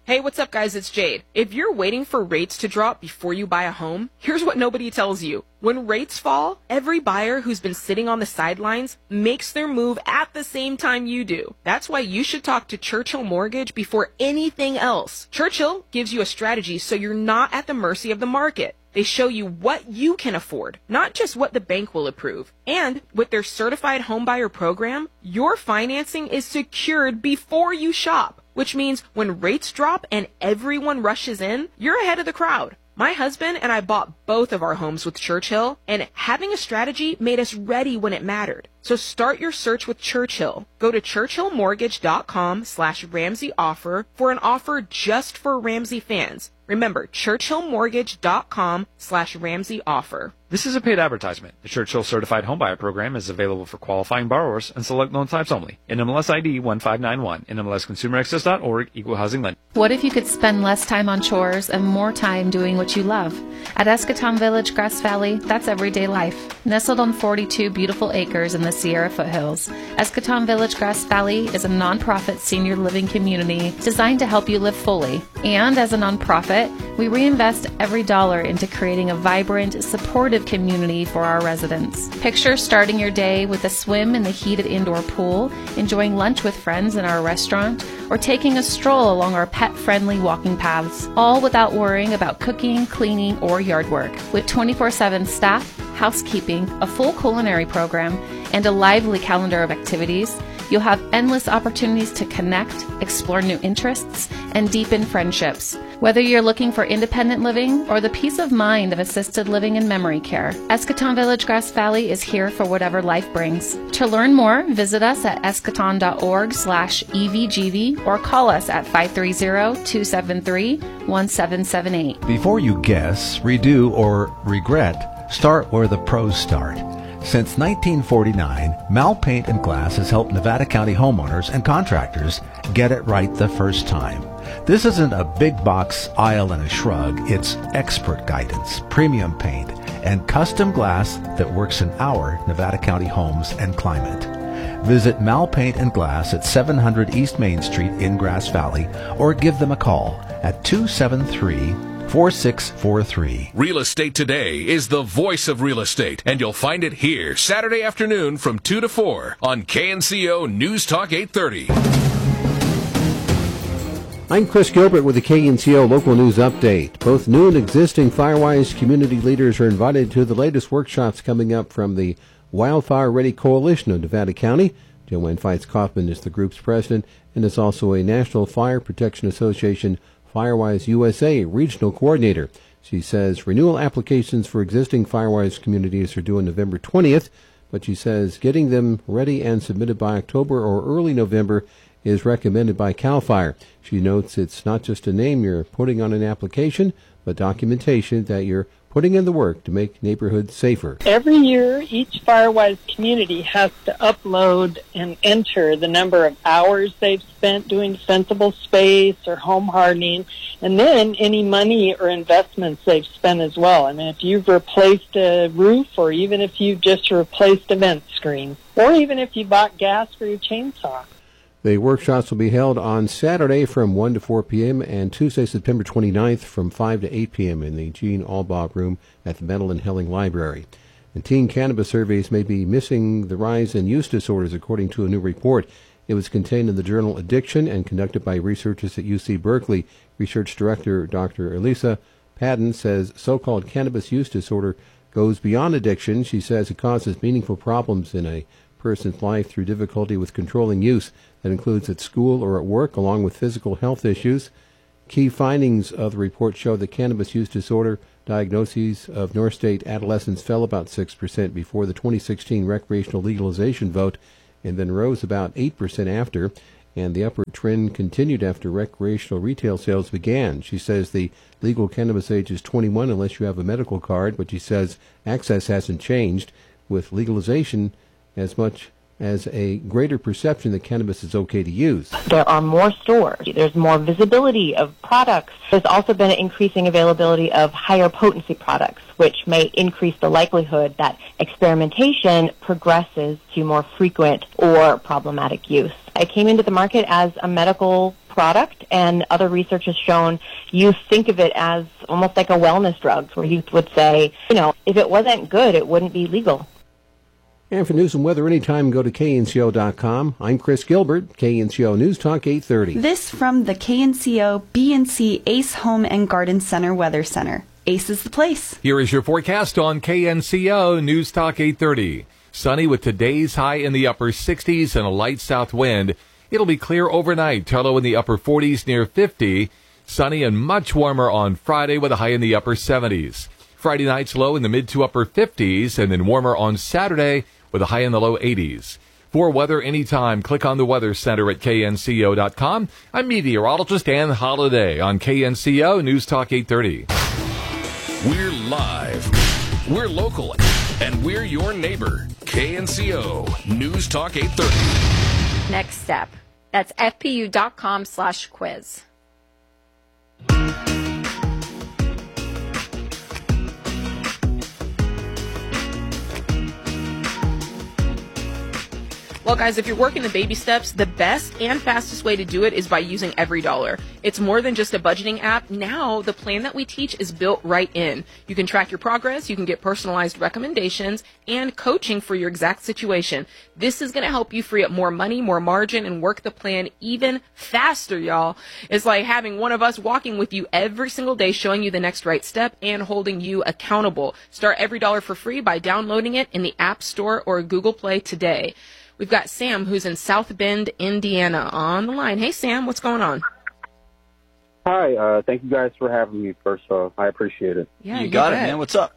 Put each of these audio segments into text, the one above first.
Hey, what's up, guys? It's Jade. If you're waiting for rates to drop before you buy a home, here's what nobody tells you. When rates fall, every buyer who's been sitting on the sidelines makes their move at the same time you do. That's why you should talk to Churchill Mortgage before anything else. Churchill gives you a strategy so you're not at the mercy of the market. They show you what you can afford, not just what the bank will approve. And with their certified homebuyer program, your financing is secured before you shop, which means when rates drop and everyone rushes in, you're ahead of the crowd. My husband and I bought both of our homes with Churchill, and having a strategy made us ready when it mattered. So start your search with Churchill. Go to churchillmortgage.com/Ramsey offer for an offer just for Ramsey fans. Remember, churchillmortgage.com/Ramsey offer. This is a paid advertisement. The Churchill Certified Homebuyer Program is available for qualifying borrowers and select loan types only. NMLS ID 1591. NMLSConsumerAccess.org. Equal Housing Lender. What if you could spend less time on chores and more time doing what you love? At Escatón Village, Grass Valley, that's everyday life. Nestled on 42 beautiful acres in the Sierra foothills, Escatón Village, Grass Valley is a nonprofit senior living community designed to help you live fully. And as a nonprofit, we reinvest every dollar into creating a vibrant, supportive community for our residents. Picture starting your day with a swim in the heated indoor pool, enjoying lunch with friends in our restaurant, or taking a stroll along our pet-friendly walking paths, all without worrying about cooking, cleaning, or yard work. With 24/7 staff, housekeeping, a full culinary program, and a lively calendar of activities, you'll have endless opportunities to connect, explore new interests, and deepen friendships. Whether you're looking for independent living or the peace of mind of assisted living and memory care, Escatón Village, Grass Valley is here for whatever life brings. To learn more, visit us at escaton.org/EVGV or call us at 530-273-1778. Before you guess, redo, or regret, start where the pros start. Since 1949, Mal Paint and Glass has helped Nevada County homeowners and contractors get it right the first time. This isn't a big box aisle and a shrug. It's expert guidance, premium paint, and custom glass that works in our Nevada County homes and climate. Visit Mal Paint and Glass at 700 East Main Street in Grass Valley or give them a call at 273-4643. Real Estate Today is the voice of real estate, and you'll find it here Saturday afternoon from 2 to 4 on KNCO News Talk 830. I'm Chris Gilbert with the KNCO Local News Update. Both new and existing Firewise community leaders are invited to the latest workshops coming up from the Wildfire Ready Coalition of Nevada County. Joanne Feitz-Kaufman is the group's president and is also a National Fire Protection Association Firewise USA regional coordinator. She says renewal applications for existing Firewise communities are due on November 20th, but she says getting them ready and submitted by October or early November is recommended by CAL FIRE. She notes it's not just a name you're putting on an application, but documentation that you're putting in the work to make neighborhoods safer. Every year, each Firewise community has to upload and enter the number of hours they've spent doing defensible space or home hardening, and then any money or investments they've spent as well. I mean, if you've replaced a roof, or even if you've just replaced a vent screen, or even if you bought gas for your chainsaw. The workshops will be held on Saturday from 1 to 4 p.m. and Tuesday, September 29th from 5 to 8 p.m. in the Gene Albaugh Room at the Medellin Helling Library. And teen cannabis surveys may be missing the rise in use disorders, according to a new report. It was contained in the journal Addiction and conducted by researchers at UC Berkeley. Research Director Dr. Elisa Padden says so-called cannabis use disorder goes beyond addiction. She says it causes meaningful problems in a person's life through difficulty with controlling use. That includes at school or at work, along with physical health issues. Key findings of the report show that cannabis use disorder diagnoses of North State adolescents fell about 6% before the 2016 recreational legalization vote and then rose about 8% after, and the upward trend continued after recreational retail sales began. She says the legal cannabis age is 21 unless you have a medical card, but she says access hasn't changed, with legalization as much as a greater perception that cannabis is okay to use. There are more stores. There's more visibility of products. There's also been an increasing availability of higher potency products, which may increase the likelihood that experimentation progresses to more frequent or problematic use. I came into the market as a medical product, and other research has shown youth think of it as almost like a wellness drug, where youth would say, if it wasn't good, it wouldn't be legal. And for news and weather anytime, go to knco.com. I'm Chris Gilbert, KNCO News Talk 830. This from the KNCO B&C Ace Home and Garden Center Weather Center. Ace is the place. Here is your forecast on KNCO News Talk 830. Sunny with today's high in the upper 60s and a light south wind. It'll be clear overnight, low in the upper 40s near 50. Sunny and much warmer on Friday with a high in the upper 70s. Friday night's low in the mid to upper 50s and then warmer on Saturday with a high in the low 80s. For weather anytime, click on the Weather Center at knco.com. I'm meteorologist Ann Holiday on KNCO News Talk 830. We're live, we're local, and we're your neighbor. KNCO News Talk 830. Next step. That's fpu.com/quiz. Well, guys, if you're working the baby steps, the best and fastest way to do it is by using EveryDollar. It's more than just a budgeting app. Now, the plan that we teach is built right in. You can track your progress, you can get personalized recommendations, and coaching for your exact situation. This is going to help you free up more money, more margin, and work the plan even faster, y'all. It's like having one of us walking with you every single day, showing you the next right step and holding you accountable. Start EveryDollar for free by downloading it in the App Store or Google Play today. We've got Sam, who's in South Bend, Indiana, on the line. Hey, Sam, what's going on? Hi, thank you guys for having me, first off. I appreciate it. Yeah, you got it, man. What's up?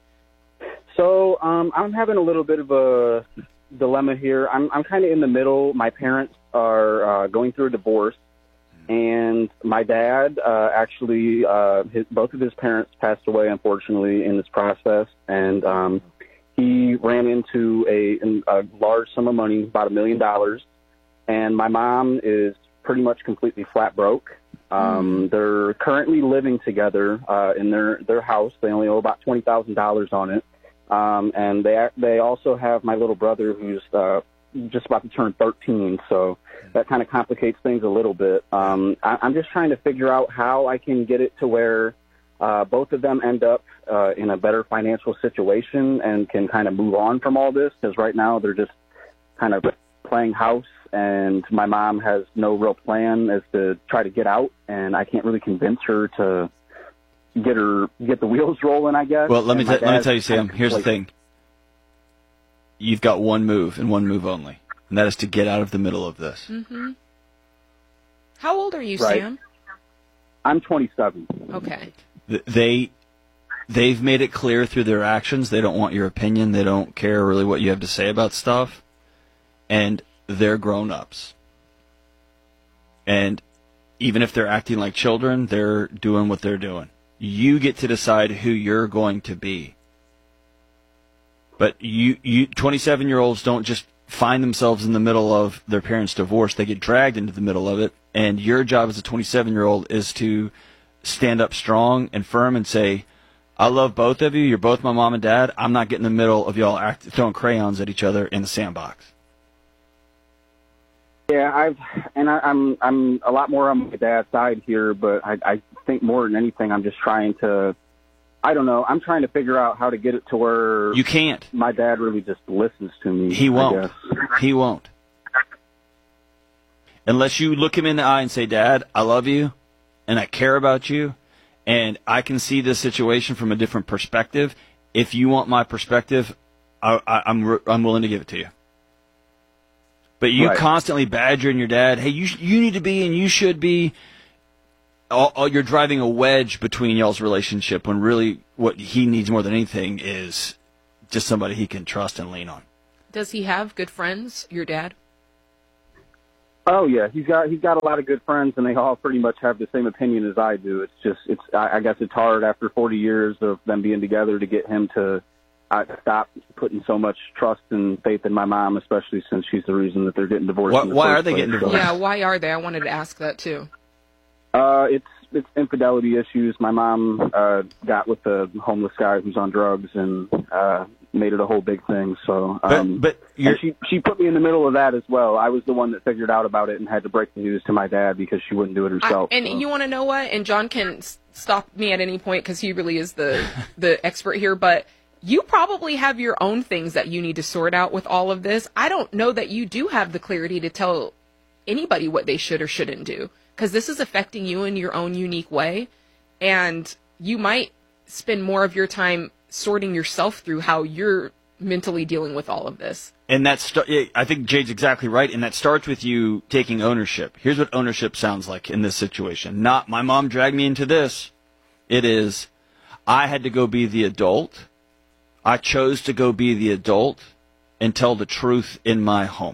So I'm having a little bit of a dilemma here. I'm kind of in the middle. My parents are going through a divorce, and my dad actually, both of his parents passed away, unfortunately, in this process, and he ran into a large sum of money, about $1 million, and my mom is pretty much completely flat broke. They're currently living together in their house. They only owe about $20,000 on it, and they also have my little brother who's just about to turn 13, so that kind of complicates things a little bit. I'm just trying to figure out how I can get it to where both of them end up in a better financial situation and can kind of move on from all this, because right now they're just kind of playing house, and my mom has no real plan as to try to get out, and I can't really convince her to get the wheels rolling, I guess. Well, let me tell you, Sam, here's the thing. You've got one move and one move only, and that is to get out of the middle of this. Mm-hmm. How old are you, Right. Sam? I'm 27. Okay. They've made it clear through their actions they don't want your opinion. They don't care really what you have to say about stuff. And they're grown-ups. And even if they're acting like children, they're doing what they're doing. You get to decide who you're going to be. But you 27-year-olds don't just find themselves in the middle of their parents' divorce. They get dragged into the middle of it. And your job as a 27-year-old is to stand up strong and firm and say, I love both of you. You're both my mom and dad. I'm not getting in the middle of y'all throwing crayons at each other in the sandbox. Yeah, I'm a lot more on my dad's side here, but I think more than anything, I'm just trying to, I don't know, I'm trying to figure out how to get it to where you can't. My dad really just listens to me. He won't. He won't. Unless you look him in the eye and say, Dad, I love you, and I care about you, and I can see this situation from a different perspective. If you want my perspective, I'm willing to give it to you. But you constantly badgering your dad, hey, you need to be and you should be. You're driving a wedge between y'all's relationship when really what he needs more than anything is just somebody he can trust and lean on. Does he have good friends, your dad? Oh yeah, he's got a lot of good friends, and they all pretty much have the same opinion as I do. I guess it's hard after 40 years of them being together to get him to stop putting so much trust and faith in my mom, especially since she's the reason that they're getting divorced. Why are they getting divorced? Yeah, why are they? I wanted to ask that too. It's infidelity issues. My mom got with a homeless guy who's on drugs, and made it a whole big thing. So, but and she put me in the middle of that as well. I was the one that figured out about it and had to break the news to my dad because she wouldn't do it herself. You want to know what? And John can stop me at any point because he really is the expert here. But you probably have your own things that you need to sort out with all of this. I don't know that you do have the clarity to tell anybody what they should or shouldn't do, because this is affecting you in your own unique way, and you might spend more of your time sorting yourself through how you're mentally dealing with all of this. And I think Jade's exactly right, and that starts with you taking ownership. Here's what ownership sounds like in this situation. Not, my mom dragged me into this. It is, I had to go be the adult. I chose to go be the adult and tell the truth in my home.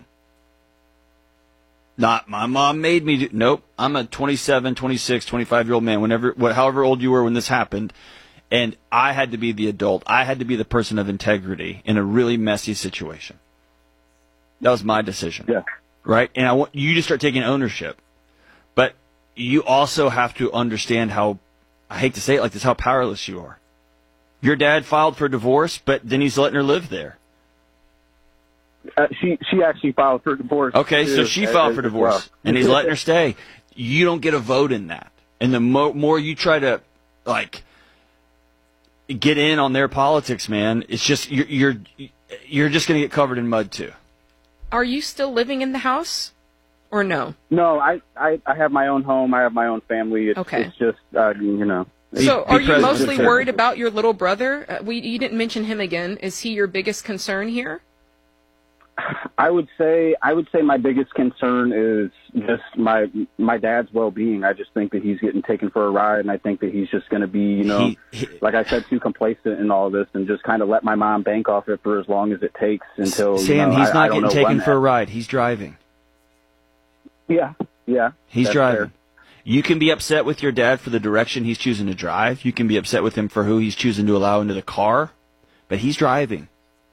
Not, my mom made me do. Nope, I'm a 27, 26, 25-year-old man, however old you were when this happened, and I had to be the adult. I had to be the person of integrity in a really messy situation. That was my decision. Yeah. Right? And I want you to start taking ownership. But you also have to understand how, I hate to say it like this, how powerless you are. Your dad filed for divorce, but then he's letting her live there. She actually filed for divorce. Okay, too, so she filed for divorce, well. and he's letting her stay. You don't get a vote in that. And the more you try to, get in on their politics, man, it's just, you're just going to get covered in mud, too. Are you still living in the house, or no? No, I have my own home. I have my own family. It's just, So are you mostly worried about your little brother? You didn't mention him again. Is he your biggest concern here? I would say my biggest concern is just my dad's well-being. I just think that he's getting taken for a ride, and I think that he's just going to be, like I said, too complacent in all this, and just kind of let my mom bank off it for as long as it takes until. Sam, he's not getting taken for a ride. He's driving. Yeah. He's driving. Fair. You can be upset with your dad for the direction he's choosing to drive. You can be upset with him for who he's choosing to allow into the car, but he's driving.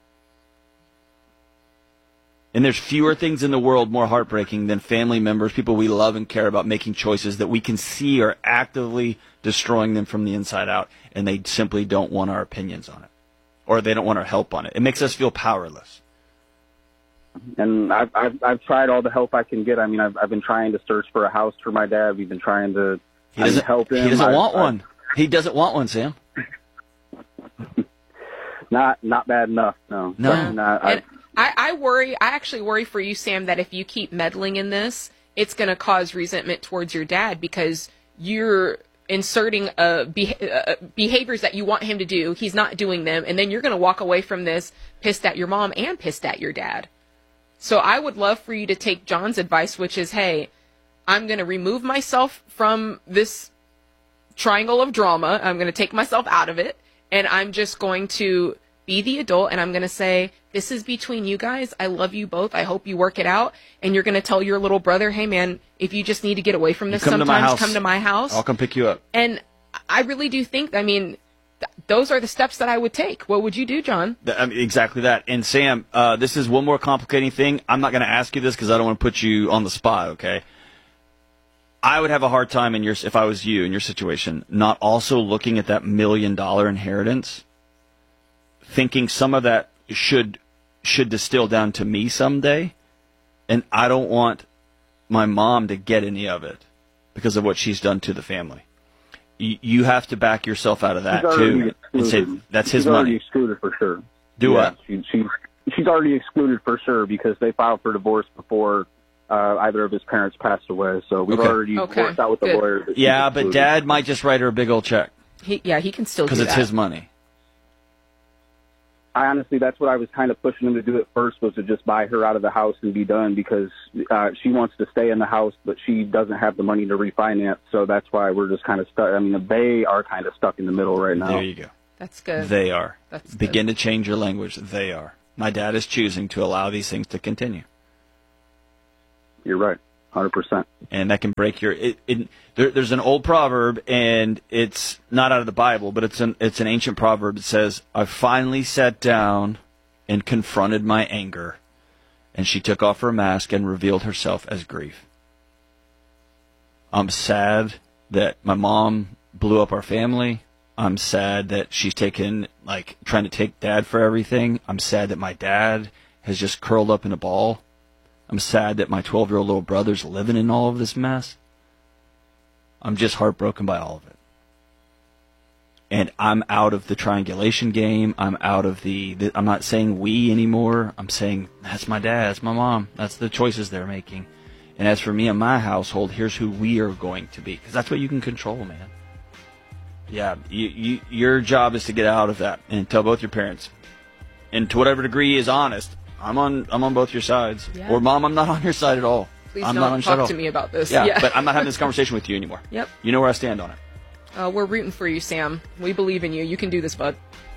And there's fewer things in the world more heartbreaking than family members, people we love and care about, making choices that we can see are actively destroying them from the inside out, and they simply don't want our opinions on it, or they don't want our help on it. It makes us feel powerless. And I've tried all the help I can get. I mean, I've been trying to search for a house for my dad. We've been trying to help him. He doesn't want one. He doesn't want one, Sam. Not bad enough. No. I worry. I actually worry for you, Sam, that if you keep meddling in this, it's going to cause resentment towards your dad because you're inserting behaviors that you want him to do. He's not doing them, and then you're going to walk away from this pissed at your mom and pissed at your dad. So I would love for you to take John's advice, which is, hey, I'm going to remove myself from this triangle of drama. I'm going to take myself out of it, and I'm just going to be the adult, and I'm going to say, this is between you guys. I love you both. I hope you work it out. And you're going to tell your little brother, hey, man, if you just need to get away from this sometimes, come to my house. I'll come pick you up. And I really do think, those are the steps that I would take. What would you do, John? Exactly that. And Sam, this is one more complicating thing. I'm not going to ask you this because I don't want to put you on the spot, okay? I would have a hard time if I was you in your situation, not also looking at that $1 million inheritance, thinking some of that should distill down to me someday, and I don't want my mom to get any of it because of what she's done to the family. You have to back yourself out of that too and say that's his money. She's already excluded for sure. What? She's already excluded for sure because they filed for divorce before either of his parents passed away. So we've already worked out with the lawyer. Yeah, but Dad might just write her a big old check. He can still do that because it's his money. I honestly, that's what I was kind of pushing him to do at first, was to just buy her out of the house and be done, because she wants to stay in the house, but she doesn't have the money to refinance. So that's why we're just kind of stuck. I mean, they are kind of stuck in the middle right now. There you go. That's good. They are. That's Begin to change your language. They are. My dad is choosing to allow these things to continue. You're right. 100%. And that can break your. There's an old proverb, and it's not out of the Bible, but it's an ancient proverb. It says, "I finally sat down and confronted my anger, and she took off her mask and revealed herself as grief." I'm sad that my mom blew up our family. I'm sad that she's trying to take Dad for everything. I'm sad that my dad has just curled up in a ball. I'm sad that my 12-year-old little brother's living in all of this mess. I'm just heartbroken by all of it. And I'm out of the triangulation game. I'm out of I'm not saying we anymore. I'm saying that's my dad, that's my mom. That's the choices they're making. And as for me and my household, here's who we are going to be. Because that's what you can control, man. Yeah, your job is to get out of that and tell both your parents. And to whatever degree is honest, I'm on both your sides. Yeah. Or, Mom, I'm not on your side at all. Please I'm don't not on your side at talk all. to me about this. Yeah, but I'm not having this conversation with you anymore. Yep. You know where I stand on it. We're rooting for you, Sam. We believe in you. You can do this, bud.